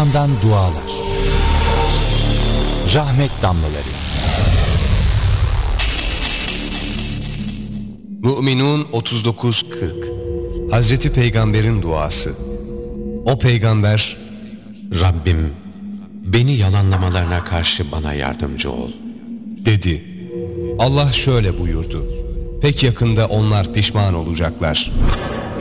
Kur'an'dan dualar. Rahmet damlaları. Mü'minun 39-40. Hazreti Peygamber'in duası. O peygamber, Rabbim, beni yalanlamalarına karşı bana yardımcı ol dedi. Allah şöyle buyurdu. Pek yakında onlar pişman olacaklar.